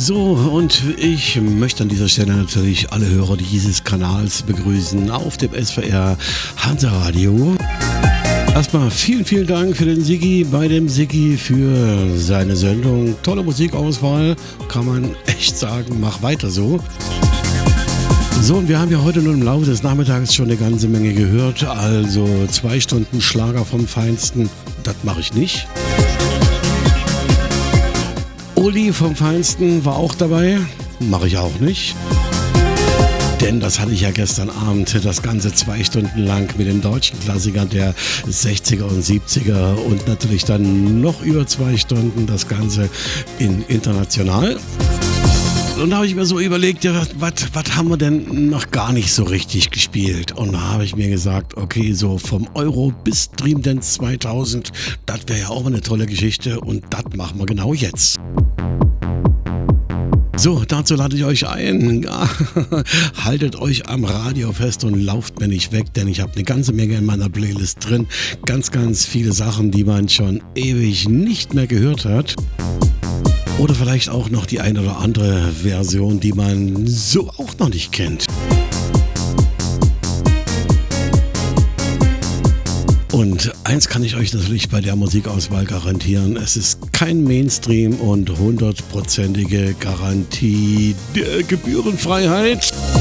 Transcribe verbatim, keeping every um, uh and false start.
So, und ich möchte an dieser Stelle natürlich alle Hörer dieses Kanals begrüßen auf dem S V R Hansa Radio. Erstmal vielen, vielen Dank für den Siggi, bei dem Siggi für seine Sendung. Tolle Musikauswahl, kann man echt sagen, mach weiter so. So, und wir haben ja heute nur im Laufe des Nachmittags schon eine ganze Menge gehört. Also zwei Stunden Schlager vom Feinsten, das mache ich nicht. Uli vom Feinsten war auch dabei, mache ich auch nicht. Denn das hatte ich ja gestern Abend, das Ganze zwei Stunden lang mit den deutschen Klassikern der sechziger und siebziger und natürlich dann noch über zwei Stunden das Ganze in international. Und da habe ich mir so überlegt, ja, was haben wir denn noch gar nicht so richtig gespielt? Und da habe ich mir gesagt, okay, so vom Euro bis Dream Dance zweitausend, das wäre ja auch mal eine tolle Geschichte und das machen wir genau jetzt. So, dazu lade ich euch ein. Ja, haltet euch am Radio fest und lauft mir nicht weg, denn ich habe eine ganze Menge in meiner Playlist drin. Ganz, ganz viele Sachen, die man schon ewig nicht mehr gehört hat. Oder vielleicht auch noch die eine oder andere Version, die man so auch noch nicht kennt. Und eins kann ich euch natürlich bei der Musikauswahl garantieren, es ist kein Mainstream und hundertprozentige Garantie der Gebührenfreiheit.